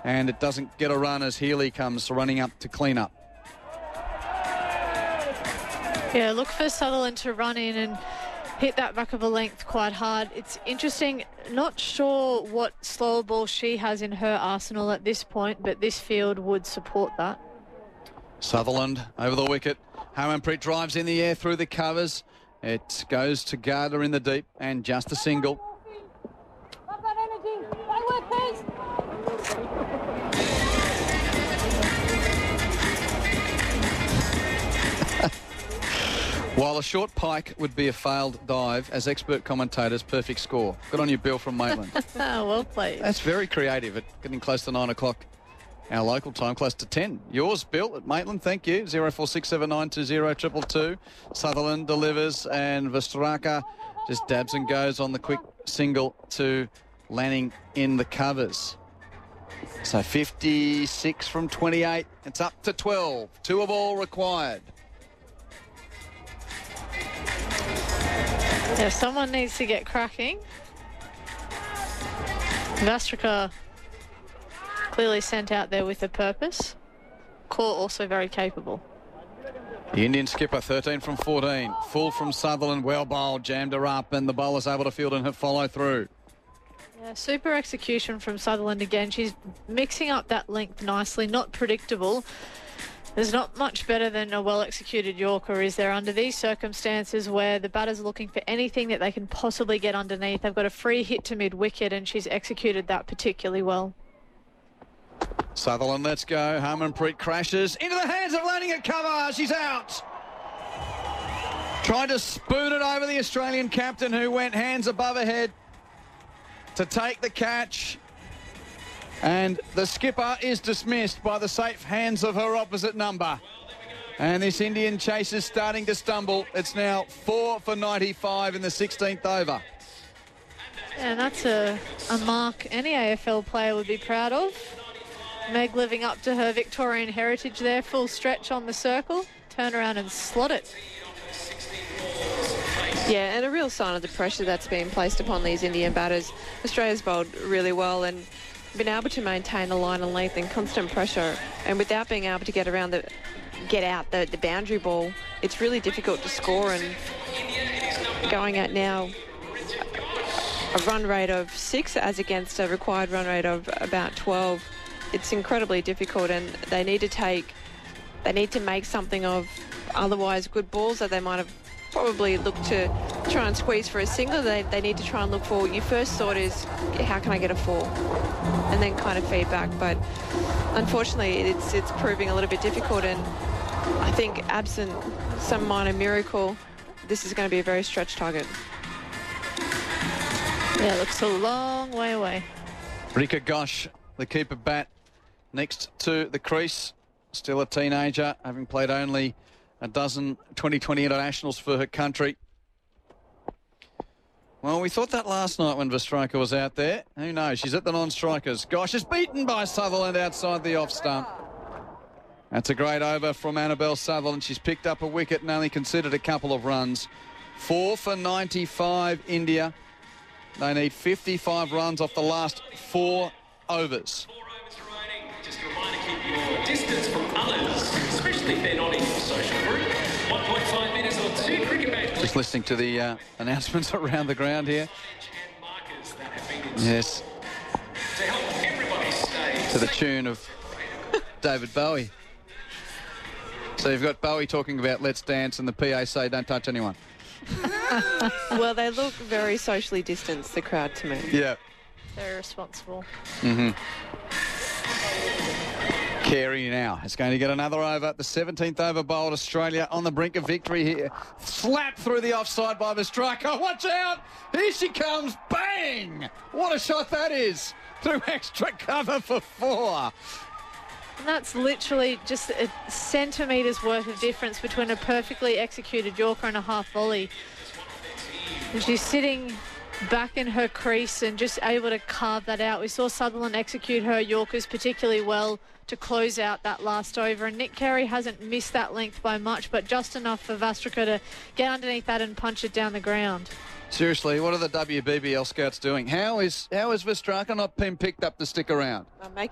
And it doesn't get a run as Healy comes running up to clean up. Yeah, look for Sutherland to run in and hit that back of a length quite hard. It's interesting, not sure what slower ball she has in her arsenal at this point, but this field would support that. Sutherland over the wicket. Harmanpreet drives in the air through the covers. It goes to Gardner in the deep and just a single. While a short pike would be a failed dive, as expert commentators, perfect score. Good on you, Bill from Maitland. Well played. That's very creative at getting close to 9 o'clock. Our local time, close to 10. Yours, Bill, at Maitland, thank you. 0467920222. Sutherland delivers and Verstraeke just dabs and goes on the quick single to Lanning in the covers. So 56 from 28. It's up to 12. 2 of all required. Yeah, someone needs to get cracking. Verstraeke clearly sent out there with a purpose. Core also very capable. The Indian skipper, 13 from 14. Full from Sutherland, well bowled, jammed her up, and the bowler's able to field and follow through. Yeah, super execution from Sutherland again. She's mixing up that length nicely, not predictable. There's not much better than a well-executed Yorker, is there, under these circumstances where the batter's looking for anything that they can possibly get underneath. They've got a free hit to mid-wicket, and she's executed that particularly well. Sutherland lets go. Harmanpreet crashes into the hands of Lanning at cover. She's out. Tried to spoon it over the Australian captain, who went hands above her head to take the catch. And the skipper is dismissed by the safe hands of her opposite number. And this Indian chase is starting to stumble. It's now 4 for 95 in the 16th over. And that's a mark any AFL player would be proud of. Meg living up to her Victorian heritage there. Full stretch on the circle. Turn around and slot it. Yeah, and a real sign of the pressure that's being placed upon these Indian batters. Australia's bowled really well and been able to maintain the line and length and constant pressure, and without being able to get out the boundary ball, it's really difficult to score. And going at now a run rate of 6 as against a required run rate of about 12, it's incredibly difficult, and they need to make something of otherwise good balls that they might have probably looked to try and squeeze for a single. They need to try and look for what your first thought is, how can I get a 4, and then kind of feedback. But unfortunately it's proving a little bit difficult, and I think absent some minor miracle, this is going to be a very stretched target. Yeah, it looks a long way away. Rika Ghosh, the keeper bat, next to the crease, still a teenager, having played only a dozen 2020 internationals for her country. Well, we thought that last night when Verstraeke was out there. Who knows? She's at the non-strikers. Ghosh is beaten by Sutherland outside the off stump. That's a great over from Annabelle Sutherland. She's picked up a wicket and only conceded a couple of runs. 4 for 95, India. They need 55 runs off the last 4 overs. 4 overs remaining. Just a reminder, keep your distance from others, especially if they're not in your social group. 1.5 minutes or 2 cricket matches. Just listening to the announcements around the ground here. Yes. To help everybody stay To the tune of David Bowie. So you've got Bowie talking about Let's Dance and the PA say don't touch anyone. Well, they look very socially distanced, the crowd, to me. Yeah. Very responsible. Mm-hmm. Carey now is going to get another over. The 17th over bowled Australia on the brink of victory here. Slapped through the offside by Verstraeke. Watch out! Here she comes. Bang! What a shot that is. Through extra cover for 4. And that's literally just a centimetres worth of difference between a perfectly executed Yorker and a half volley. And she's sitting back in her crease and just able to carve that out. We saw Sutherland execute her Yorkers particularly well to close out that last over, and Nick Carey hasn't missed that length by much, but just enough for Verstraeke to get underneath that and punch it down the ground. Seriously, what are the WBBL scouts doing? How is Verstraeke not been picked up to stick around?